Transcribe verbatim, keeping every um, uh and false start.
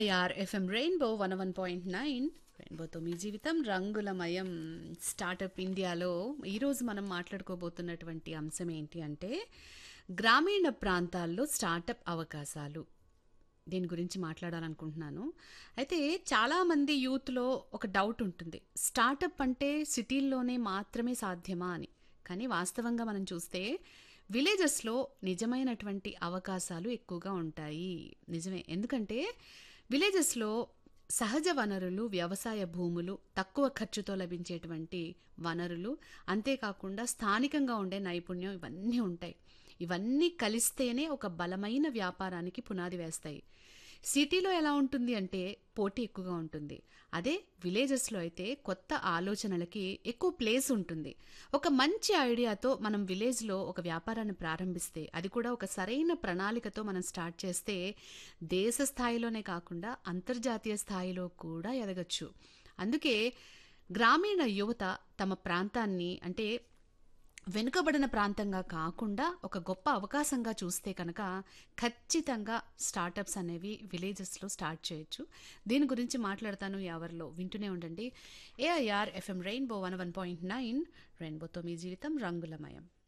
యార్ FM rainbow one one point nine రెయిన్బోతో మీ జీవితం రంగులమయం. స్టార్టప్ ఇండియాలో ఈరోజు మనం మాట్లాడుకోబోతున్నటువంటి అంశం ఏంటి అంటే గ్రామీణ ప్రాంతాల్లో స్టార్టప్ అవకాశాలు. దీని గురించి మాట్లాడాలనుకుంటున్నాను. అయితే చాలామంది యూత్లో ఒక డౌట్ ఉంటుంది, స్టార్టప్ అంటే సిటీల్లోనే మాత్రమే సాధ్యమా అని. కానీ వాస్తవంగా మనం చూస్తే విలేజెస్లో నిజమైనటువంటి అవకాశాలు ఎక్కువగా ఉంటాయి. నిజమే, ఎందుకంటే విలేజెస్లో సహజ వనరులు, వ్యవసాయ భూములు, తక్కువ ఖర్చుతో లభించేటువంటి వనరులు, అంతేకాకుండా స్థానికంగా ఉండే నైపుణ్యం, ఇవన్నీ ఉంటాయి. ఇవన్నీ కలిస్తేనే ఒక బలమైన వ్యాపారానికి పునాది వేస్తాయి. సిటీలో ఎలా ఉంటుంది అంటే పోటీ ఎక్కువగా ఉంటుంది. అదే విలేజెస్లో అయితే కొత్త ఆలోచనలకి ఎక్కువ ప్లేస్ ఉంటుంది. ఒక మంచి ఐడియాతో మనం విలేజ్లో ఒక వ్యాపారాన్ని ప్రారంభిస్తే, అది కూడా ఒక సరైన ప్రణాళికతో మనం స్టార్ట్ చేస్తే దేశ స్థాయిలోనే కాకుండా అంతర్జాతీయ స్థాయిలో కూడా ఎదగచ్చు. అందుకే గ్రామీణ యువత తమ ప్రాంతాన్ని అంటే వెనుకబడిన ప్రాంతంగా కాకుండా ఒక గొప్ప అవకాశంగా చూస్తే కనుక ఖచ్చితంగా స్టార్టప్స్ అనేవి విలేజెస్లో స్టార్ట్ చేయొచ్చు. దీని గురించి మాట్లాడతాను యావర్లో. వింటూనే ఉండండి. AIR FM rainbow one one point nine రెయిన్బోతో మీ జీవితం రంగులమయం.